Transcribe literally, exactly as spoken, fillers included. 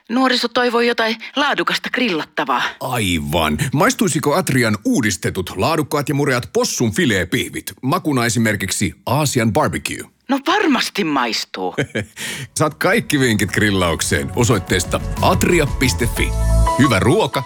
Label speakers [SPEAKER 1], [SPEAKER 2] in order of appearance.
[SPEAKER 1] Nuoriso toivoo jotain laadukasta grillattavaa.
[SPEAKER 2] Aivan. Maistuisiko Atrian uudistetut laadukkaat ja mureat possun fileepihvit? Makuna esimerkiksi Aasian barbecue.
[SPEAKER 1] No varmasti maistuu.
[SPEAKER 2] Saat kaikki vinkit grillaukseen osoitteesta atria piste fi. Hyvä ruoka